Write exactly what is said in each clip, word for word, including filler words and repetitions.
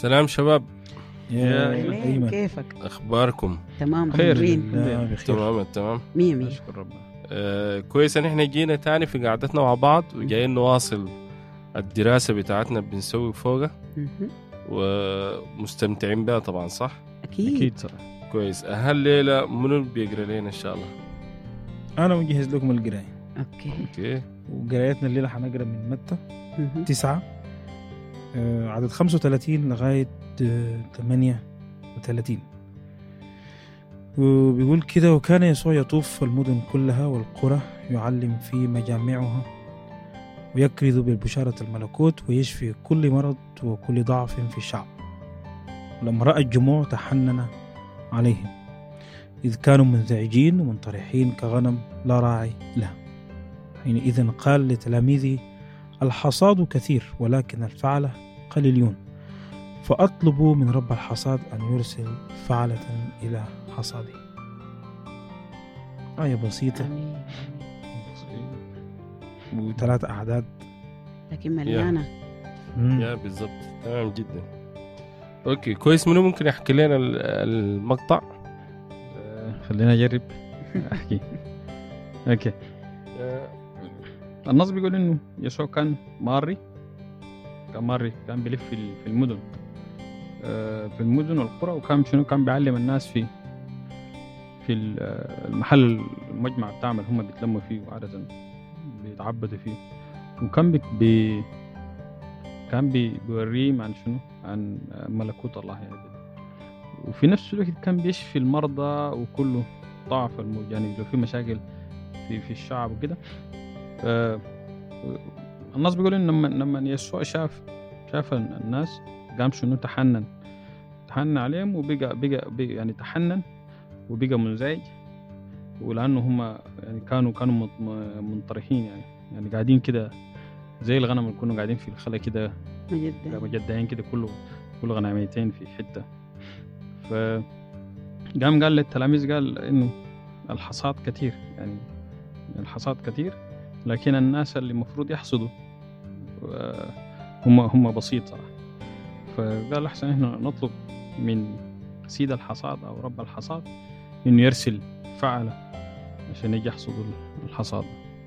سلام شباب، يا أيمن كيفك؟ اخباركم؟ تمام خير حلوين. تمام تمام مية مية. نشكر ربنا. آه كويس ان احنا جينا تاني في قعدتنا مع بعض وجايين نواصل الدراسة بتاعتنا بنسوي فوقها مهم. ومستمتعين بها طبعا، صح؟ أكيد, أكيد صح. كويس. هالليلة منو بيقرأ لنا ان شاء الله؟ أنا مجهز لكم القراية. أوكي. اوكي. وقرايتنا الليلة حنقرأ من متى مهم. تسعة آه، عدد خمسة وثلاثين لغاية آه، ثمانية وثلاثين. وبيقول كده: وكان يسوع يطوف المدن كلها والقرى يعلم في مجامعها ويكرز بالبشارة الملكوت ويشفي كل مرض وكل ضعف في الشعب. لما رأى الجموع تحنن عليهم إذ كانوا منزعجين ومنطرحين كغنم لا راعي لها. حينئذ قال لتلاميذه: الحصاد كثير ولكن الفعلة قليلون، فأطلبوا من رب الحصاد أن يرسل فعلة إلى حصاده. آية بسيطة آمين. وثلاث أعداد. لكن مليانة. مم. يا بالضبط، تمام جدا. اوكي كويس. منو ممكن يحكي لنا ال- المقطع؟ آه، خلينا أجرب أحكي. أوكي. آه، النص بيقول إنه يسوع كان ماري كان ماري كان بيلف في ال- في المدن آه، في المدن والقرى، وكان شنو كان بيعلم الناس في في ال- آه، المحل المجمع بتاعهم اللي هم بيتلموا فيه وعادة بيتعبدوا فيه. وكان بي بي كان بي بيوريهم عن شنو عن آه، ملكوت الله يعني. وفي نفس الوقت كان بيشفي المرضى وكله ضعف الموج، يعني لو في مشاكل في في الشعب وكده. آه، الناس بيقول إن لما لما يسوع شاف شاف الناس قام شنو تحنن تحنن عليهم، وبقى بقى, بقى يعني تحنن وبقى منزعج، ولأنه هم يعني كانوا كانوا مط- منطرحين يعني يعني قاعدين كده زي الغنم اللي كانوا قاعدين في الخلا كده مجدة. مجدعين كده، كله كل غنميتين في حتة. فقام قال للتلاميذ قال إنه الحصاد كتير، يعني الحصاد كتير لكن الناس اللي المفروض يحصدوا آه، هم هم بسيط صراحة. فقال أحسن إحنا نطلب من سيد الحصاد أو رب الحصاد إنه يرسل فعلة عشان يجي يحصدوا الحصاد.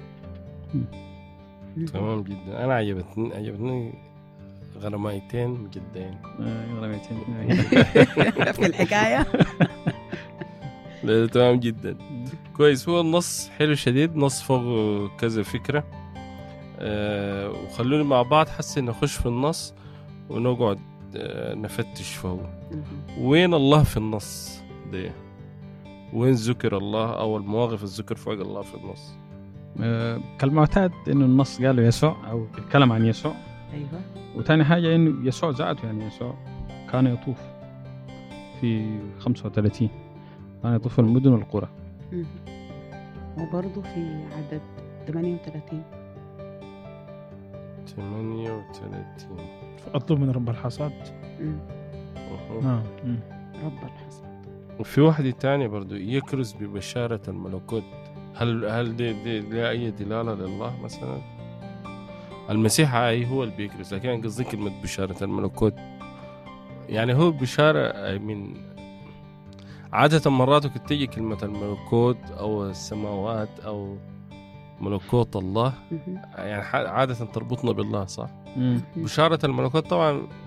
مهم. تمام جدا. انا عجبتني عجبتني غرمايتين مجدين. آه، غرامتين. في الحكاية. لا، تمام جدا. كويس. هو النص حلو شديد، نص فوق كذا فكرة. أه وخلوني مع بعض حسي نخش في النص ونقعد أه نفتش فوق مهم. وين الله في النص ده، وين ذكر الله أو المواقف الذكر فوق الله في النص. آه، كالمعتاد إنه النص قالوا يسوع أو بيتكلم عن يسوع. أيوة. وتاني حاجة إنه يسوع ذاته، يعني يسوع كان يطوف في خمسة وثلاثين، كان يطوف المدن والقرى. مهم. وبرضه في عدد ثمانية وثلاثين. ثمانية وثلاثين. فأطلب من رب الحصاد. مم. نعم. مم. رب الحصاد. وفي واحدة تانية برضو يكرز ببشارة الملكوت. هل هل دي, دي, دي أي دلالة لله مثلا؟ المسيح أي هو اللي بيكرز، لكن قصدي كلمة بشارة الملكوت يعني هو بشارة من عادة مرات كنت تيجي كلمة الملكوت أو السماوات أو ملكوت الله، مهم. يعني ح- عادة تربطنا بالله، صح؟ مم. بشارة الملكوت طبعا